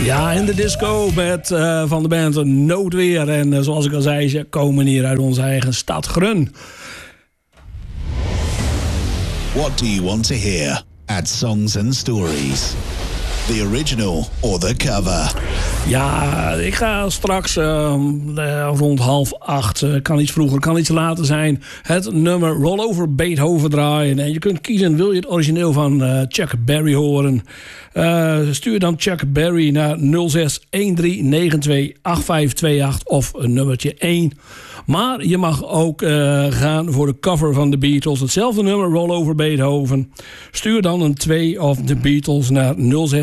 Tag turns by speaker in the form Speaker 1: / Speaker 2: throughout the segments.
Speaker 1: Ja, in de disco met van de band Noodweer. En zoals ik al zei, ze komen hier uit onze eigen stad Grun.
Speaker 2: What do you want to hear at Songs and Stories? The original or the cover?
Speaker 1: Ja, ik ga straks rond 7:30, kan iets vroeger, kan iets later zijn, het nummer Roll Over Beethoven draaien. En je kunt kiezen, wil je het origineel van Chuck Berry horen? Stuur dan Chuck Berry naar 0613928528 of een nummertje 1. Maar je mag ook gaan voor de cover van de Beatles. Hetzelfde nummer, Roll Over Beethoven. Stuur dan een 2 of de Beatles naar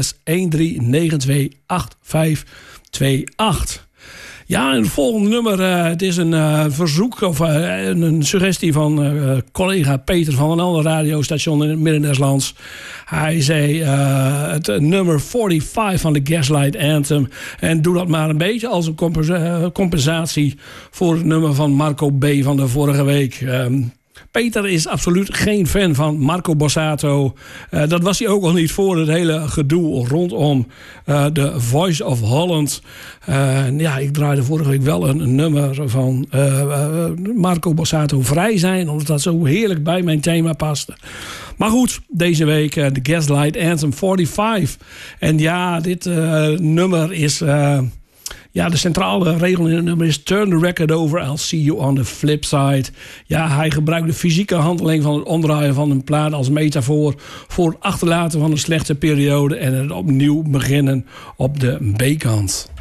Speaker 1: 0613928528. Ja, en het volgende nummer, het is een verzoek of een suggestie van collega Peter van een ander radiostation in het Midden-Nederlands. Hij zei het nummer 45 van de Gaslight Anthem. En doe dat maar een beetje als een compensatie voor het nummer van Marco B. van de vorige week. Peter is absoluut geen fan van Marco Borsato. Dat was hij ook al niet voor het hele gedoe rondom de Voice of Holland. Ja, ik draaide vorige week wel een nummer van Marco Borsato, Vrij zijn, omdat dat zo heerlijk bij mijn thema paste. Maar goed, deze week de Gaslight Anthem 45. En ja, dit nummer is... Ja, de centrale regel in het nummer is turn the record over, I'll see you on the flip side. Ja, hij gebruikt de fysieke handeling van het omdraaien van een plaat als metafoor voor het achterlaten van een slechte periode en het opnieuw beginnen op de B-kant.